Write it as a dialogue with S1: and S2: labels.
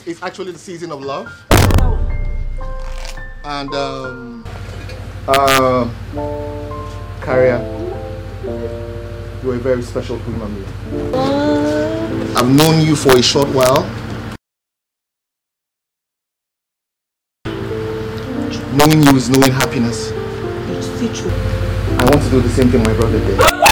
S1: it's actually the season of love. And Karia, you're a very special human being. I've known you for a short while. Knowing you is knowing happiness.
S2: It's true.
S1: I want to do the same thing my brother did.